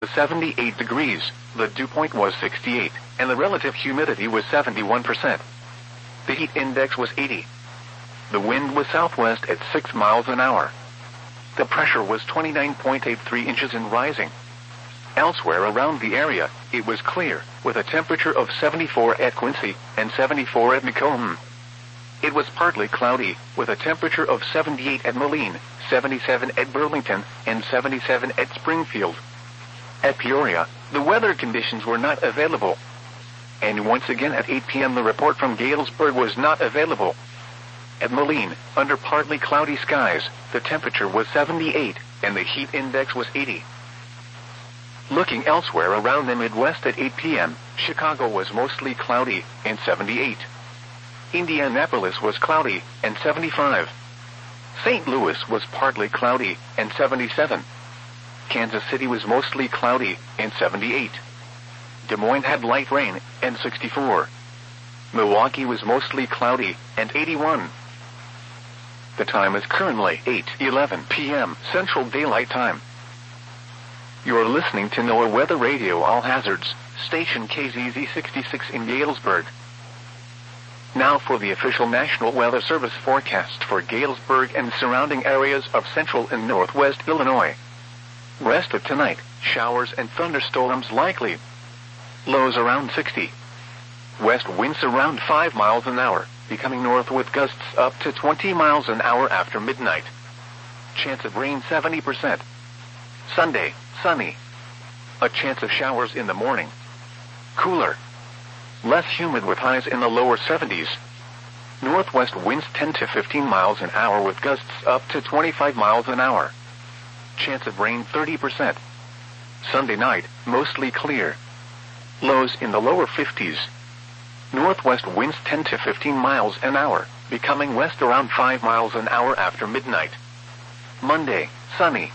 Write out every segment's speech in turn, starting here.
78 degrees, the dew point was 68, and the relative humidity was 71%. The heat index was 80. The wind was southwest at 6 miles an hour. The pressure was 29.83 inches and rising. Elsewhere around the area, it was clear, with a temperature of 74 at Quincy and 74 at Macomb. It was partly cloudy, with a temperature of 78 at Moline, 77 at Burlington, and 77 at Springfield. At Peoria, the weather conditions were not available. And once again at 8 p.m. the report from Galesburg was not available. At Moline, under partly cloudy skies, the temperature was 78, and the heat index was 80. Looking elsewhere around the Midwest at 8 p.m., Chicago was mostly cloudy, and 78. Indianapolis was cloudy, and 75. St. Louis was partly cloudy, and 77. Kansas City was mostly cloudy, and 78. Des Moines had light rain, and 64. Milwaukee was mostly cloudy, and 81. The time is currently 8:11 p.m. Central Daylight Time. You're listening to NOAA Weather Radio All Hazards, station KZZ 66 in Galesburg. Now for the official National Weather Service forecast for Galesburg and surrounding areas of central and northwest Illinois. Rest of tonight, showers and thunderstorms likely. Lows around 60. West winds around 5 miles an hour, becoming north with gusts up to 20 miles an hour after midnight. Chance of rain 70%. Sunday, sunny. A chance of showers in the morning. Cooler. Less humid with highs in the lower 70s. Northwest winds 10 to 15 miles an hour with gusts up to 25 miles an hour. Chance of rain 30%. Sunday night, mostly clear. Lows in the lower 50s. Northwest winds 10 to 15 miles an hour, becoming west around 5 miles an hour after midnight. Monday, sunny.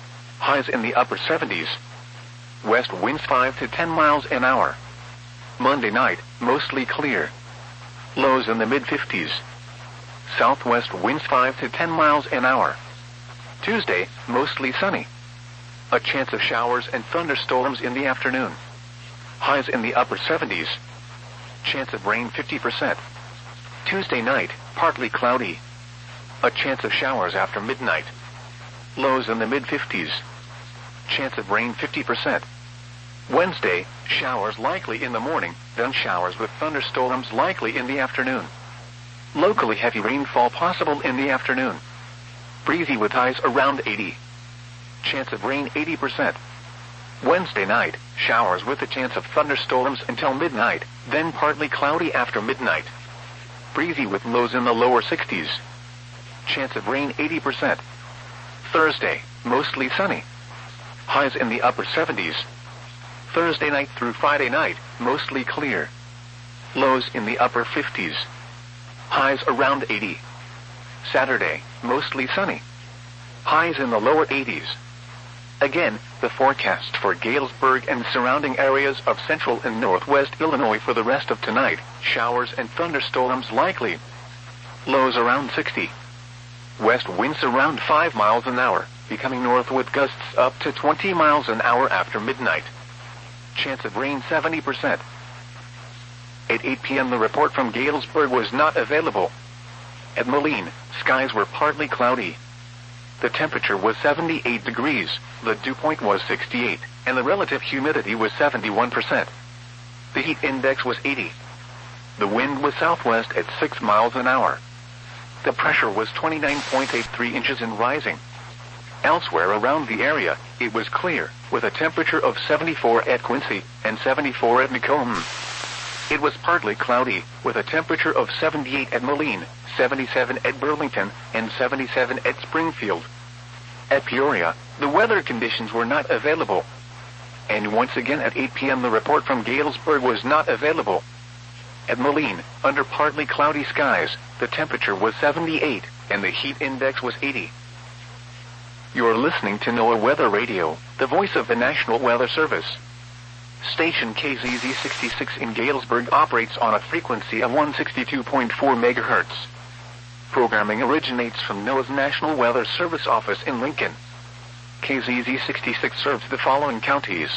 Highs in the upper 70s. West winds 5 to 10 miles an hour. Monday night, mostly clear. Lows in the mid-50s. Southwest winds 5 to 10 miles an hour. Tuesday, mostly sunny. A chance of showers and thunderstorms in the afternoon. Highs in the upper 70s. Chance of rain 50%. Tuesday night, partly cloudy. A chance of showers after midnight. Lows in the mid-50s. Chance of rain 50%. Wednesday, showers likely in the morning, then showers with thunderstorms likely in the afternoon. Locally heavy rainfall possible in the afternoon. Breezy with highs around 80. Chance of rain 80%. Wednesday night, showers with a chance of thunderstorms until midnight, then partly cloudy after midnight. Breezy with lows in the lower 60s. Chance of rain 80%. Thursday, mostly sunny. Highs in the upper 70s. Thursday night through Friday night, mostly clear. Lows in the upper 50s. Highs around 80. Saturday, mostly sunny. Highs in the lower 80s. Again, the forecast for Galesburg and surrounding areas of central and northwest Illinois for the rest of tonight, showers and thunderstorms likely. Lows around 60. West winds around 5 miles an hour, becoming north with gusts up to 20 miles an hour after midnight. Chance of rain 70%. At 8 p.m. the report from Galesburg was not available. At Moline, skies were partly cloudy. The temperature was 78 degrees, the dew point was 68, and the relative humidity was 71%. The heat index was 80. The wind was southwest at 6 miles an hour. The pressure was 29.83 inches and rising. Elsewhere around the area, it was clear, with a temperature of 74 at Quincy and 74 at Macomb. It was partly cloudy, with a temperature of 78 at Moline, 77 at Burlington, and 77 at Springfield. At Peoria, the weather conditions were not available. And once again at 8 p.m. the report from Galesburg was not available. At Moline, under partly cloudy skies, the temperature was 78, and the heat index was 80. You're listening to NOAA Weather Radio, the voice of the National Weather Service. Station KZZ 66 in Galesburg operates on a frequency of 162.4 megahertz. Programming originates from NOAA's National Weather Service office in Lincoln. KZZ 66 serves the following counties: